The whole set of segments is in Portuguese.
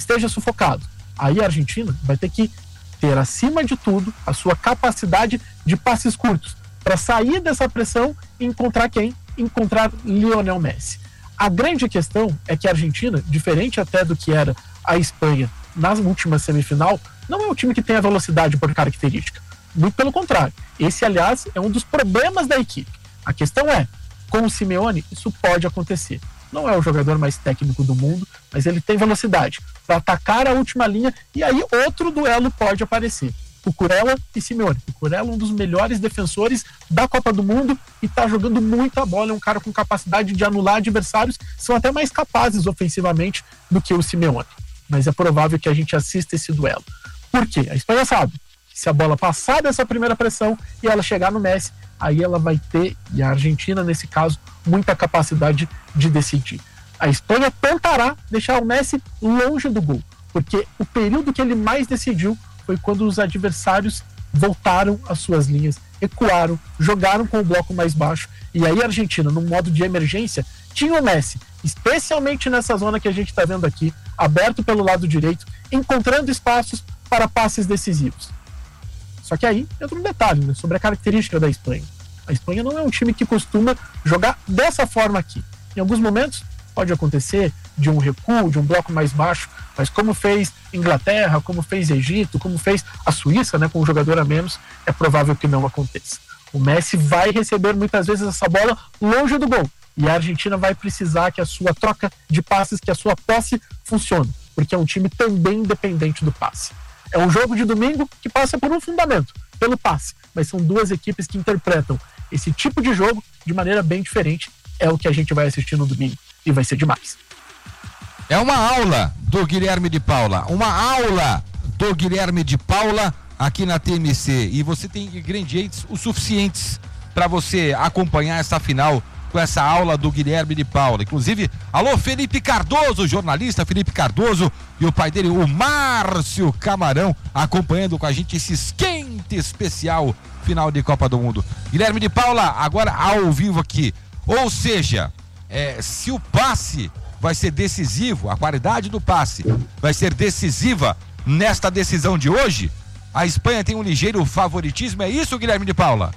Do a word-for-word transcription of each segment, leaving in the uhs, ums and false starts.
esteja sufocado. Aí a Argentina vai ter que ter, acima de tudo, a sua capacidade de passes curtos, para sair dessa pressão e encontrar quem? Encontrar Lionel Messi. A grande questão é que a Argentina, diferente até do que era a Espanha nas últimas semifinal, não é um time que tem a velocidade por característica. Muito pelo contrário. Esse, aliás, é um dos problemas da equipe. A questão é, com o Simeone, isso pode acontecer. Não é o jogador mais técnico do mundo, mas ele tem velocidade para atacar a última linha, e aí outro duelo pode aparecer. Cucurella e Simeone. Cucurella é um dos melhores defensores da Copa do Mundo e está jogando muita bola, é um cara com capacidade de anular adversários, são até mais capazes ofensivamente do que o Simeone. Mas é provável que a gente assista esse duelo. Por quê? A Espanha sabe que se a bola passar dessa primeira pressão e ela chegar no Messi, aí ela vai ter, e a Argentina nesse caso, muita capacidade de decidir. A Espanha tentará deixar o Messi longe do gol, porque o período que ele mais decidiu foi quando os adversários voltaram às suas linhas, recuaram, jogaram com o bloco mais baixo, e aí a Argentina, num modo de emergência, tinha o Messi, especialmente nessa zona que a gente está vendo aqui, aberto pelo lado direito, encontrando espaços para passes decisivos. Só que aí entra um detalhe, né, sobre a característica da Espanha. A Espanha não é um time que costuma jogar dessa forma aqui. Em alguns momentos pode acontecer de um recuo, de um bloco mais baixo, mas como fez Inglaterra, como fez Egito, como fez a Suíça, né, com um jogador a menos, é provável que não aconteça. O Messi vai receber muitas vezes essa bola longe do gol, e a Argentina vai precisar que a sua troca de passes, que a sua posse funcione, porque é um time também dependente do passe. É um jogo de domingo que passa por um fundamento, pelo passe, mas são duas equipes que interpretam esse tipo de jogo de maneira bem diferente. É o que a gente vai assistir no domingo e vai ser demais. É uma aula do Guilherme de Paula, uma aula do Guilherme de Paula aqui na T M C, e você tem ingredientes o suficientes para você acompanhar essa final com essa aula do Guilherme de Paula. Inclusive, alô Felipe Cardoso, jornalista Felipe Cardoso, e o pai dele, o Márcio Camarão, acompanhando com a gente esse esquente especial final de Copa do Mundo. Guilherme de Paula, agora ao vivo aqui. Ou seja, é, se o passe vai ser decisivo, a qualidade do passe vai ser decisiva nesta decisão de hoje, a Espanha tem um ligeiro favoritismo, é isso, Guilherme de Paula?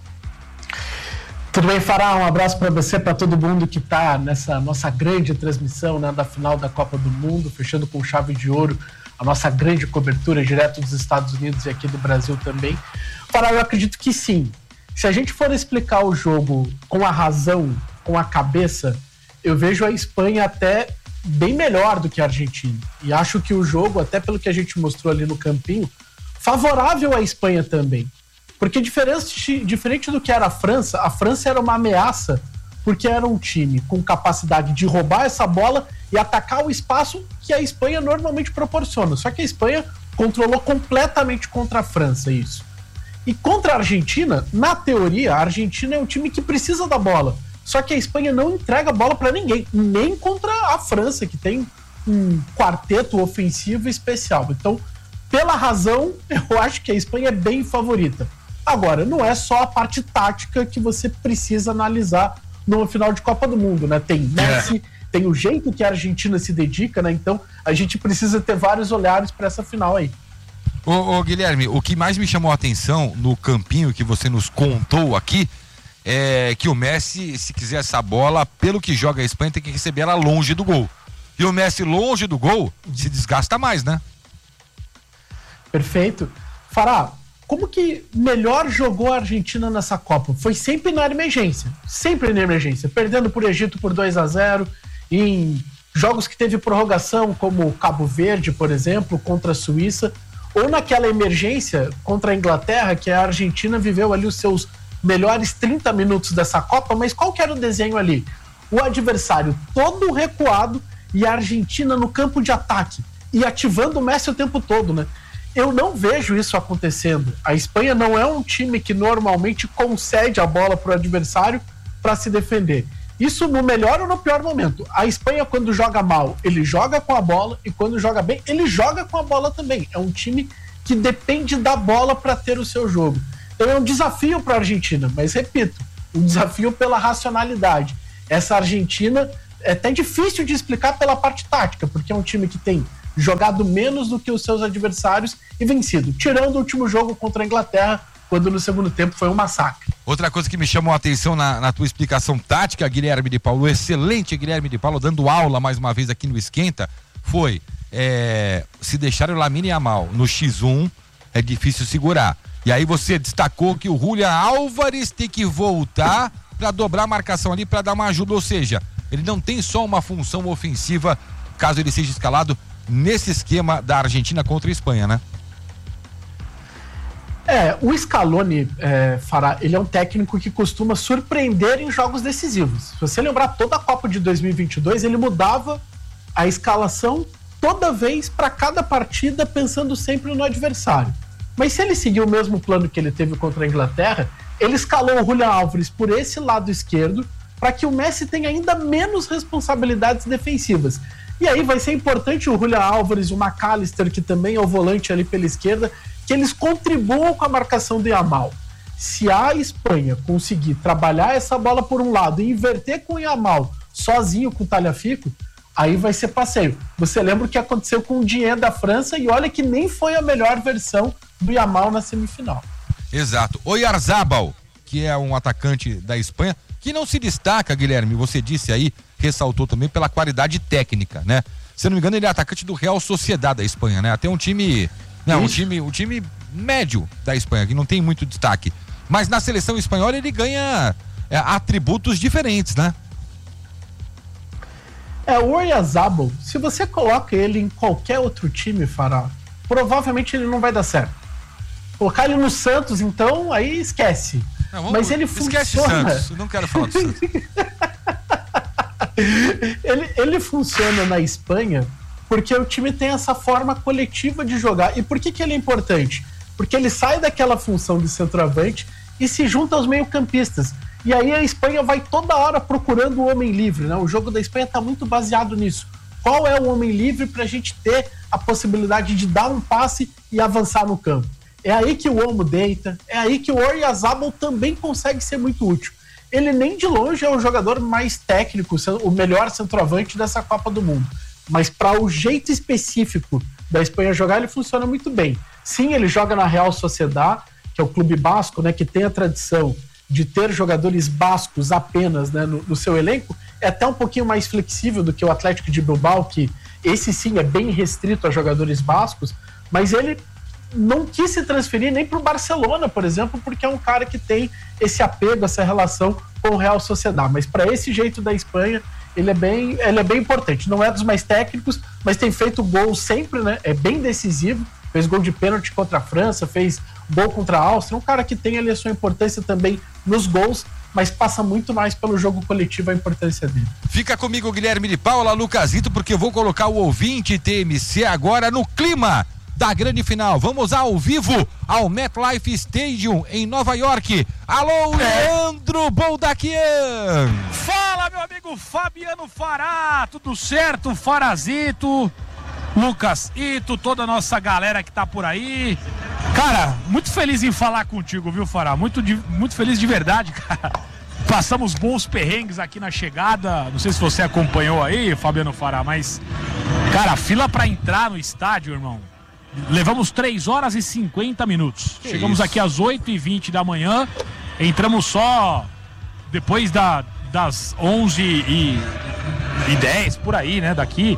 Tudo bem, Fará? Um abraço para você, para todo mundo que está nessa nossa grande transmissão, né, da final da Copa do Mundo, fechando com chave de ouro a nossa grande cobertura direto dos Estados Unidos e aqui do Brasil também. Fará, eu acredito que sim. Se a gente for explicar o jogo com a razão, com a cabeça, eu vejo a Espanha até bem melhor do que a Argentina. E acho que o jogo, até pelo que a gente mostrou ali no campinho, favorável à Espanha também. Porque diferente, diferente do que era a França, a França era uma ameaça porque era um time com capacidade de roubar essa bola e atacar o espaço que a Espanha normalmente proporciona. Só que a Espanha controlou completamente contra a França isso. E contra a Argentina, na teoria, a Argentina é um time que precisa da bola. Só que a Espanha não entrega a bola para ninguém, nem contra a França, que tem um quarteto ofensivo especial. Então, pela razão, eu acho que a Espanha é bem favorita. Agora, não é só a parte tática que você precisa analisar no final de Copa do Mundo, né? Tem Messi, é. tem o jeito que a Argentina se dedica, né? Então, a gente precisa ter vários olhares para essa final aí. Ô, ô, Guilherme, o que mais me chamou a atenção no campinho que você nos contou aqui é que o Messi, se quiser essa bola, pelo que joga a Espanha, tem que receber ela longe do gol. E o Messi longe do gol se desgasta mais, né? Perfeito. Fará, como que melhor jogou a Argentina nessa Copa? Foi sempre na emergência, sempre na emergência, perdendo por Egito por dois a zero, em jogos que teve prorrogação, como Cabo Verde, por exemplo, contra a Suíça, ou naquela emergência contra a Inglaterra, que a Argentina viveu ali os seus melhores trinta minutos dessa Copa, mas qual que era o desenho ali? O adversário todo recuado e a Argentina no campo de ataque e ativando o Messi o tempo todo, né? Eu não vejo isso acontecendo. A Espanha não é um time que normalmente concede a bola para o adversário para se defender. Isso no melhor ou no pior momento. A Espanha, quando joga mal, ele joga com a bola, e quando joga bem, ele joga com a bola também. É um time que depende da bola para ter o seu jogo. Então é um desafio para a Argentina, mas repito, um desafio pela racionalidade. Essa Argentina é até difícil de explicar pela parte tática, porque é um time que tem jogado menos do que os seus adversários e vencido, tirando o último jogo contra a Inglaterra, quando no segundo tempo foi um massacre. Outra coisa que me chamou a atenção na, na tua explicação tática, Guilherme de Paulo, o excelente Guilherme de Paulo, dando aula mais uma vez aqui no Esquenta, foi é, se deixar o Lamine Yamal no xis um, é difícil segurar. E aí você destacou que o Julián Álvares tem que voltar para dobrar a marcação ali, para dar uma ajuda, ou seja, ele não tem só uma função ofensiva, caso ele seja escalado nesse esquema da Argentina contra a Espanha, né? É, o Scaloni, é, Fará, ele é um técnico que costuma surpreender em jogos decisivos. Se você lembrar, toda a Copa de dois mil e vinte e dois, ele mudava a escalação toda vez para cada partida, pensando sempre no adversário. Mas se ele seguir o mesmo plano que ele teve contra a Inglaterra, ele escalou o Julián Álvares por esse lado esquerdo para que o Messi tenha ainda menos responsabilidades defensivas. E aí vai ser importante o Julián Álvares, o McAllister, que também é o volante ali pela esquerda, que eles contribuam com a marcação do Yamal. Se a Espanha conseguir trabalhar essa bola por um lado e inverter com o Yamal sozinho com o Tagliafico, aí vai ser passeio. Você lembra o que aconteceu com o Dieng da França e olha que nem foi a melhor versão do Yamal na semifinal. Exato. Oyarzabal, que é um atacante da Espanha, que não se destaca, Guilherme, você disse aí, ressaltou também pela qualidade técnica, né? Se eu não me engano, ele é atacante do Real Sociedad da Espanha, né? Até um time, não, um time, um time médio da Espanha, que não tem muito destaque. Mas na seleção espanhola ele ganha é, atributos diferentes, né? É, o Oyarzabal, se você coloca ele em qualquer outro time, Fará, provavelmente ele não vai dar certo. Colocar ele no Santos, então, aí esquece. Não, vamos, mas ele esquece funciona. Santos, não quero falar do Santos. ele, ele funciona na Espanha porque o time tem essa forma coletiva de jogar. E por que que ele é importante? Porque ele sai daquela função de centroavante e se junta aos meio-campistas. E aí a Espanha vai toda hora procurando o homem livre, né? O jogo da Espanha está muito baseado nisso. Qual é o homem livre para a gente ter a possibilidade de dar um passe e avançar no campo? É aí que o Olmo deita, é aí que o Oyarzabal também consegue ser muito útil. Ele nem de longe é o jogador mais técnico, o melhor centroavante dessa Copa do Mundo. Mas para o jeito específico da Espanha jogar, ele funciona muito bem. Sim, ele joga na Real Sociedad, que é o clube basco, né, que tem a tradição de ter jogadores bascos apenas, né, no, no seu elenco. É até um pouquinho mais flexível do que o Atlético de Bilbao, que esse sim é bem restrito a jogadores bascos, mas ele não quis se transferir nem para o Barcelona, por exemplo, porque é um cara que tem esse apego, essa relação com o Real Sociedad. Mas para esse jeito da Espanha, ele é, bem, ele é bem importante. Não é dos mais técnicos, mas tem feito gol sempre, né? É bem decisivo. Fez gol de pênalti contra a França, fez gol contra a Áustria. Um cara que tem ali a sua importância também nos gols, mas passa muito mais pelo jogo coletivo a importância dele. Fica comigo, Guilherme de Paula, Lucasito, porque eu vou colocar o ouvinte T M C agora no clima da grande final. Vamos ao vivo ao MetLife Stadium em Nova York. Alô, Leandro Boldaquian! Fala, meu amigo Fabiano Fará, tudo certo? Farazito, Lucas Ito, toda a nossa galera que tá por aí. Cara, muito feliz em falar contigo, viu, Fará? Muito, muito feliz de verdade, cara. Passamos bons perrengues aqui na chegada. Não sei se você acompanhou aí, Fabiano Fará, mas, cara, a fila pra entrar no estádio, irmão, levamos três horas e cinquenta minutos. Que Chegamos isso? aqui às oito e vinte da manhã. Entramos só depois da, das onze e dez, por aí, né? Daqui.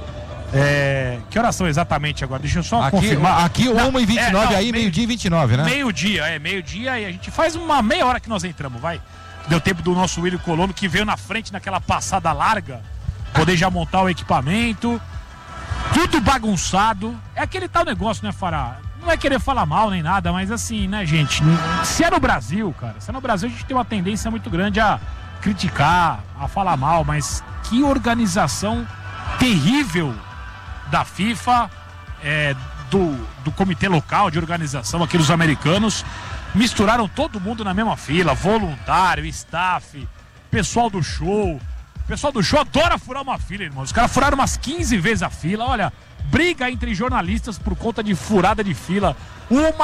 É, que horas são exatamente agora? Deixa eu só aqui, confirmar. Aqui uma e vinte e nove, é, aí meio-dia e vinte e nove, né? Meio-dia, é, meio-dia, e a gente faz uma meia hora que nós entramos, vai. Deu tempo do nosso William Colono, que veio na frente naquela passada larga, poder já montar o equipamento. Tudo bagunçado. É aquele tal negócio, né, Fará? Não é querer falar mal nem nada, mas assim, né, gente? Se é no Brasil, cara, se é no Brasil, a gente tem uma tendência muito grande a criticar, a falar mal, mas que organização terrível da FIFA, é, do, do comitê local de organização, aqui dos americanos. Misturaram todo mundo na mesma fila, voluntário, staff, pessoal do show. O pessoal do show adora furar uma fila, irmão. Os caras furaram umas quinze vezes a fila. Olha, briga entre jornalistas por conta de furada de fila. Uma